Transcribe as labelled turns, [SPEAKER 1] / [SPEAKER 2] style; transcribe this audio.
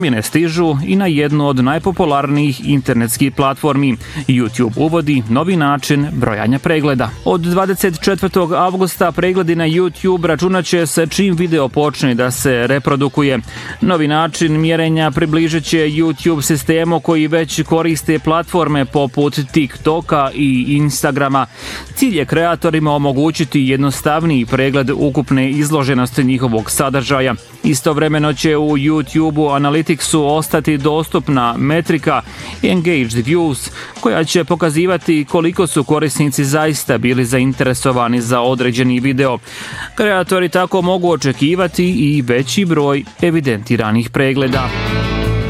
[SPEAKER 1] Promjene stižu i na jednu od najpopularnijih internetskih platformi. YouTube uvodi novi način brojanja pregleda. Od 24. avgusta pregledi na YouTube računat će se čim video počne da se reprodukuje. Novi način mjerenja približit će YouTube sistemu koji već koriste platforme poput TikToka i Instagrama. Cilj je kreatorima omogućiti jednostavniji pregled ukupne izloženosti njihovog sadržaja. Istovremeno će u YouTube-u Analyticsu ostati dostupna metrika Engaged Views, koja će pokazivati koliko su korisnici zaista bili zainteresovani za određeni video. Kreatori tako mogu očekivati i veći broj evidentiranih pregleda.